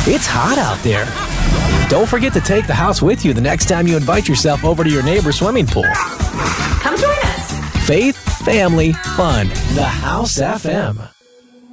It's hot out there. Don't forget to take the house with you the next time you invite yourself over to your neighbor's swimming pool. Come join us. Faith, family, fun. The House FM.